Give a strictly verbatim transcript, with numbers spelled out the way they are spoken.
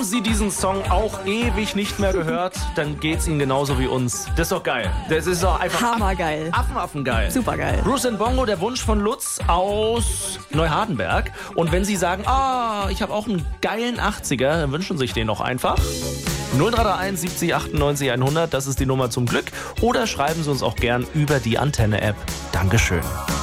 Haben Sie diesen Song auch ewig nicht mehr gehört, dann geht's Ihnen genauso wie uns. Das ist doch geil. Das ist doch einfach Hammergeil. Affenaffengeil. Supergeil. Bruce and Bongo, der Wunsch von Lutz aus Neuhardenberg. Und wenn Sie sagen, ah, ich habe auch einen geilen achtziger, dann wünschen Sie sich den noch einfach. null drei drei eins siebzig achtundneunzig hundert, das ist die Nummer zum Glück. Oder schreiben Sie uns auch gern über die Antenne-App. Dankeschön.